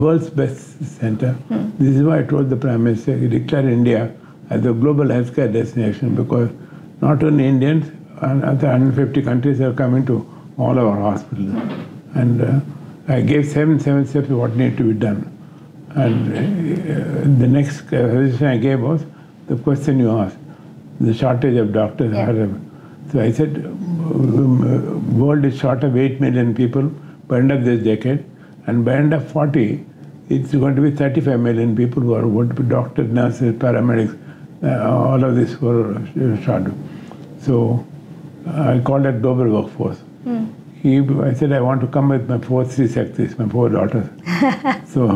world's best center. This is why I told the Prime Minister, he declared India as a global healthcare destination, because not only Indians and other 150 countries are coming to all our hospitals. And I gave 7 steps of what needed to be done. And the next suggestion I gave was the question you asked, the shortage of doctors. Yeah. So I said, world is short of 8 million people by end of this decade, and by end of 40, it's going to be 35 million people who are going to be doctors, nurses, paramedics, all of this were short. So I called it global workforce. I said, I want to come with my 4 Sri Shaktis, my 4 daughters. so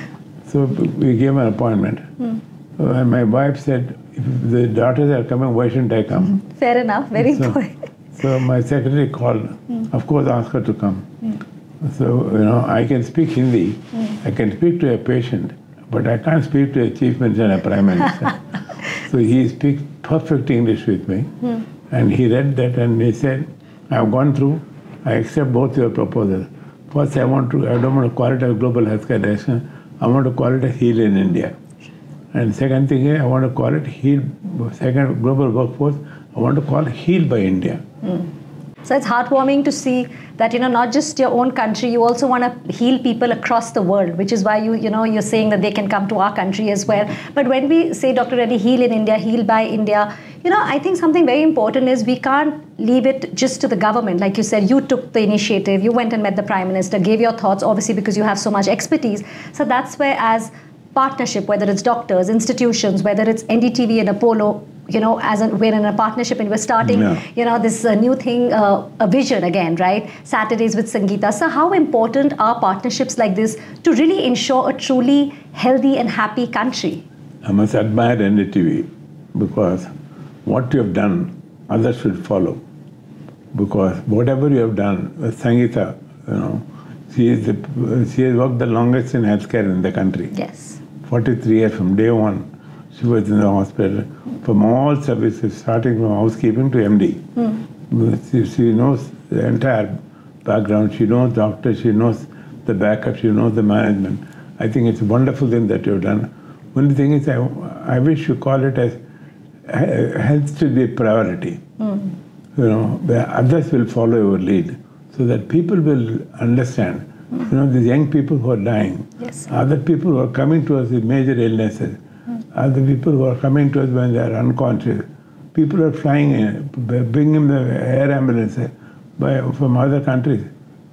we gave an appointment. And my wife said, if the daughters are coming, why shouldn't I come? Fair enough, very important. So my secretary called, of course, asked her to come. So, I can speak Hindi, I can speak to a patient, but I can't speak to a chief minister and a prime minister. So he speaks perfect English with me. And he read that and he said, I've gone through, I accept both your proposals. First, I don't want to call it a global healthcare destination, I want to call it a Heal in India. And second thing is, I want to call it Heal, second global workforce, I want to call it Heal by India. So it's heartwarming to see that, not just your own country, you also want to heal people across the world, which is why you're saying that they can come to our country as well. But when we say, Dr. Reddy, Heal in India, Heal by India, I think something very important is we can't leave it just to the government. Like you said, you took the initiative, you went and met the Prime Minister, gave your thoughts, obviously because you have so much expertise. So that's where, as partnership, whether it's doctors, institutions, whether it's NDTV and Apollo, we're in a partnership and we're starting, this new thing, a vision again, right? Saturdays with Sangeeta. So how important are partnerships like this to really ensure a truly healthy and happy country? I must admire NDTV, because what you have done, others should follow. Because whatever you have done, Sangeeta, she has worked the longest in healthcare in the country. Yes. 43 years from day one. She was in the hospital from all services, starting from housekeeping to MD. She knows the entire background. She knows doctors, she knows the backup, she knows the management. I think it's a wonderful thing that you've done. Only thing is, I wish you call it as health should be a priority. Where others will follow your lead, so that people will understand. These young people who are dying, other people who are coming to us with major illnesses, other people who are coming to us when they are unconscious. People are flying in, bringing the air ambulances from other countries,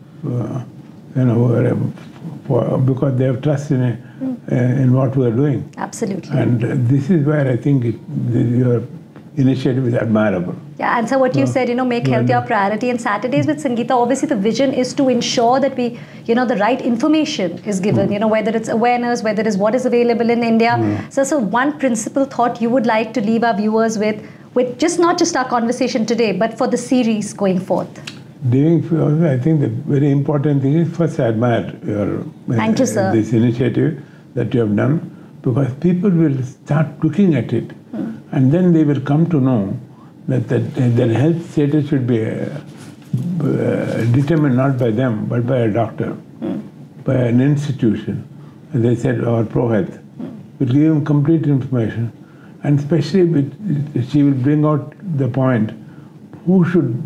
because they have trust in what we are doing. Absolutely. And this is where I think your initiative is admirable. Yeah, and so what you said, make health your priority. And Saturdays with Sangeeta, obviously the vision is to ensure that we, the right information is given, whether it's awareness, whether it's what is available in India. So one principal thought you would like to leave our viewers with just not just our conversation today, but for the series going forth. I think the very important thing is, first, I admire your Thank you, sir. This initiative that you have done, because people will start looking at it, and then they will come to know that their health status should be determined not by them, but by a doctor, by an institution. As I said, our ProHealth will give them complete information, and especially she will bring out the point who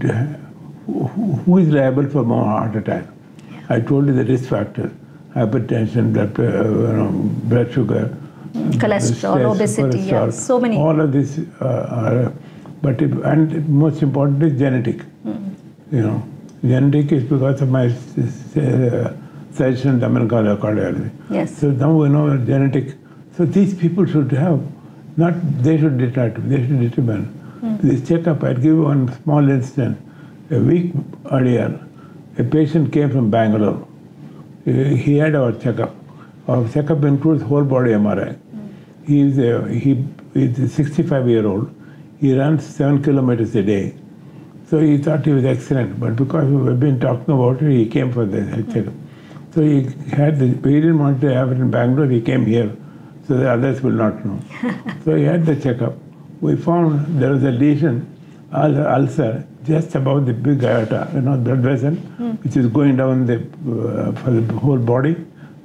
is liable for more heart attack. I told you the risk factors: hypertension, blood sugar, cholesterol, obesity, so many. All of this are. And most important is genetic. Genetic is because of my suggestion in American cardiology. Yes. So now we know genetic. So these people should have, they should determine. This checkup, I'll give you one small instance. A week earlier, a patient came from Bangalore. He had our checkup. Our checkup includes whole body MRI. He is a 65-year-old. He runs 7 kilometers a day. So he thought he was excellent, but because we have been talking about it, he came for the checkup. So he didn't want to have it in Bangalore, he came here, so the others will not know. So he had the checkup. We found there was a lesion, ulcer, just above the big aorta, blood vessel, which is going down for the whole body,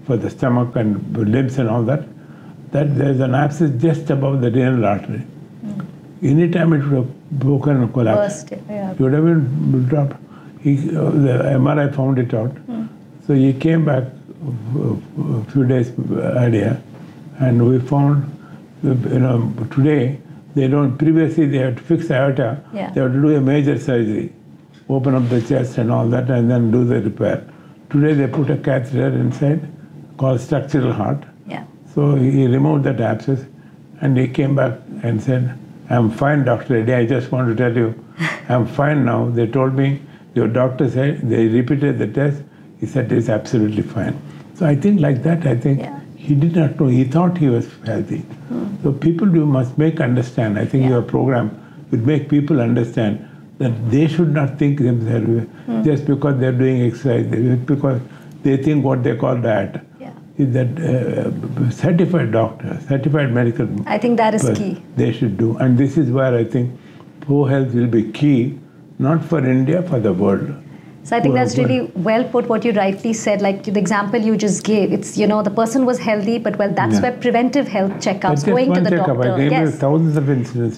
for the stomach and limbs and all that, that there's an abscess just above the renal artery. Anytime it would have broken and collapsed. Burst, yeah. It would have been dropped. The MRI found it out. So he came back a few days earlier, and we found, today they don't. Previously they had to fix the aorta. Yeah. They had to do a major surgery, open up the chest and all that, and then do the repair. Today they put a catheter inside called structural heart. Yeah. So he removed that abscess, and he came back and said, "I'm fine, Dr. Reddy. I just want to tell you, I'm fine now. They told me, your doctor said," they repeated the test. He said it's absolutely fine. So I think like that, Yeah. he did not know. He thought he was healthy. So people must understand. I think your program would make people understand that they should not think themselves just because they're doing exercise, because they think what they call diet. Is that certified doctor, certified medical I think that is person, key. they should do. And this is where I think ProHealth will be key, not for India, for the world. So I think that's really well put, what you rightly said, like the example you just gave. It's, the person was healthy, but that's where preventive health checkups, Just going to one the checkup. doctor. I gave you thousands of incidents.